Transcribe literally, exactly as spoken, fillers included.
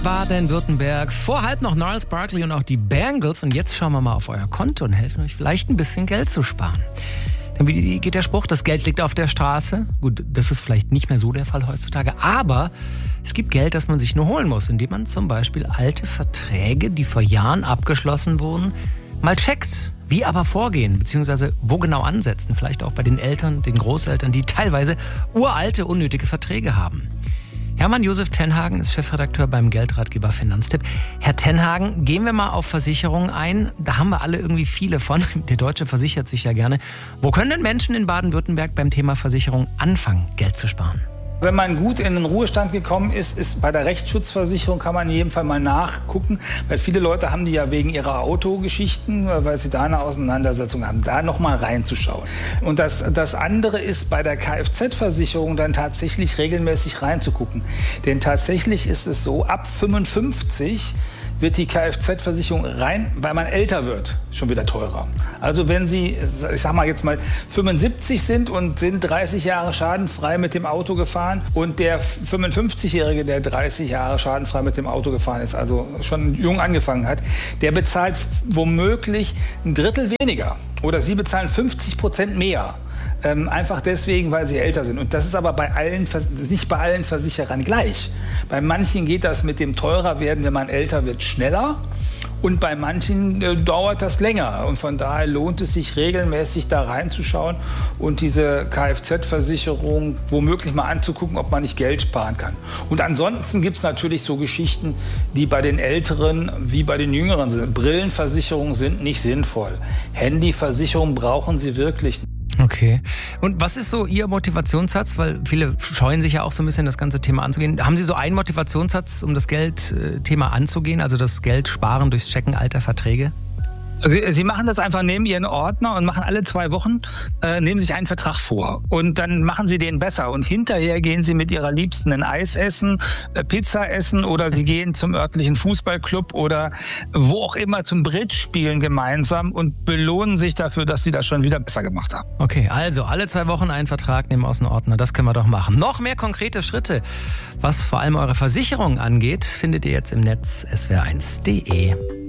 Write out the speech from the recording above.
Baden-Württemberg. Vor halb noch Gnarls Barkley und auch die Bangles. Und jetzt schauen wir mal auf euer Konto und helfen euch vielleicht ein bisschen Geld zu sparen. Denn wie geht der Spruch? Das Geld liegt auf der Straße. Gut, das ist vielleicht nicht mehr so der Fall heutzutage. Aber es gibt Geld, das man sich nur holen muss, indem man zum Beispiel alte Verträge, die vor Jahren abgeschlossen wurden, mal checkt. Wie aber vorgehen, beziehungsweise wo genau ansetzen? Vielleicht auch bei den Eltern, den Großeltern, die teilweise uralte, unnötige Verträge haben. Hermann Josef Tenhagen ist Chefredakteur beim Geldratgeber Finanztipp. Herr Tenhagen, gehen wir mal auf Versicherungen ein. Da haben wir alle irgendwie viele von. Der Deutsche versichert sich ja gerne. Wo können denn Menschen in Baden-Württemberg beim Thema Versicherung anfangen, Geld zu sparen? Wenn man gut in den Ruhestand gekommen ist, ist bei der Rechtsschutzversicherung kann man in jedem Fall mal nachgucken, weil viele Leute haben die ja wegen ihrer Autogeschichten, weil sie da eine Auseinandersetzung haben, da noch mal reinzuschauen. Und das, das andere ist bei der Kfz-Versicherung dann tatsächlich regelmäßig reinzugucken. Denn tatsächlich ist es so, ab fünfundfünfzig wird die Kfz-Versicherung rein, weil man älter wird, schon wieder teurer. Also wenn Sie, ich sag mal jetzt mal fünfundsiebzig sind und sind dreißig Jahre schadenfrei mit dem Auto gefahren und der fünfundfünfzigjährige, der dreißig Jahre schadenfrei mit dem Auto gefahren ist, also schon jung angefangen hat, der bezahlt womöglich ein Drittel weniger oder Sie bezahlen fünfzig Prozent mehr. Ähm, einfach deswegen, weil sie älter sind. Und das ist aber bei allen, nicht bei allen Versicherern gleich. Bei manchen geht das mit dem teurer werden, wenn man älter wird, schneller. Und bei manchen äh, dauert das länger. Und von daher lohnt es sich regelmäßig da reinzuschauen und diese Kfz-Versicherung womöglich mal anzugucken, ob man nicht Geld sparen kann. Und ansonsten gibt es natürlich so Geschichten, die bei den Älteren wie bei den Jüngeren sind. Brillenversicherungen sind nicht sinnvoll. Handyversicherungen brauchen sie wirklich nicht. Okay. Und was ist so Ihr Motivationssatz? Weil viele scheuen sich ja auch so ein bisschen, das ganze Thema anzugehen. Haben Sie so einen Motivationssatz, um das Geldthema anzugehen? Also das Geld sparen durchs Checken alter Verträge? Sie, Sie machen das einfach neben Ihren Ordner und machen alle zwei Wochen, äh, nehmen sich einen Vertrag vor. Und dann machen Sie den besser. Und hinterher gehen Sie mit Ihrer Liebsten ein Eis essen, äh, Pizza essen oder Sie gehen zum örtlichen Fußballclub oder wo auch immer zum Bridge spielen gemeinsam und belohnen sich dafür, dass Sie das schon wieder besser gemacht haben. Okay, also alle zwei Wochen einen Vertrag nehmen aus dem Ordner. Das können wir doch machen. Noch mehr konkrete Schritte, was vor allem eure Versicherung angeht, findet ihr jetzt im Netz S W R eins punkt de.